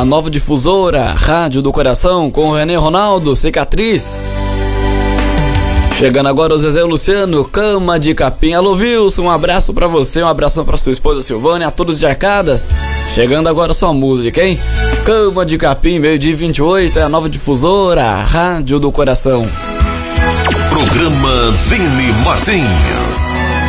a nova difusora, Rádio do Coração, com o René Ronaldo, Cicatriz. Chegando agora o Zezé Luciano, Cama de Capim. Alô, Wilson, um abraço pra você, um abração pra sua esposa Silvânia, a todos de Arcadas. Chegando agora sua música, hein? Cama de Capim, meio-dia 28, é a nova difusora, Rádio do Coração. Programa Vini Martins.